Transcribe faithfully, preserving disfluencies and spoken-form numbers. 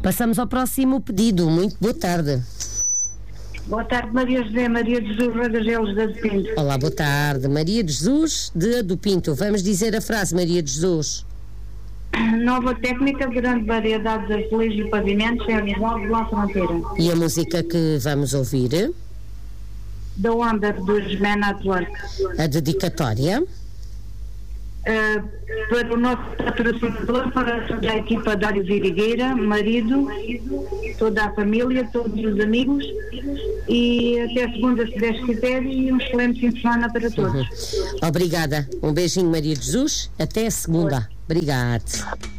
Passamos ao próximo pedido. Muito boa tarde. Boa tarde, Maria José, Maria de Jesus Radagelos de Adopinto. Olá, boa tarde. Maria de Jesus de Adopinto. Vamos dizer a frase, Maria de Jesus. Nova técnica, grande variedade de azulejos e pavimentos em Aníbal de La Fronteira. E a música que vamos ouvir? The Wonder dos Men at Work. A dedicatória? Uh, para o nosso patrocinador, para toda a equipa Dário Virigueira, marido, toda a família, todos os amigos, e até segunda, se Deus quiser, e um excelente fim de semana para todos. Uhum. Obrigada. Um beijinho, Maria de Jesus. Até segunda. Obrigada.